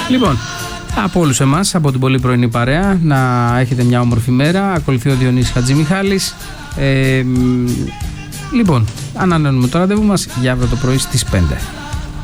Λοιπόν, από όλους εμάς, από την πολύ πρωινή παρέα, να έχετε μια όμορφη μέρα. Ακολουθεί ο Διονύσης Χατζημιχάλης. Λοιπόν, ανανεώνουμε το ραντεβού μας για αύριο το πρωί στις 5.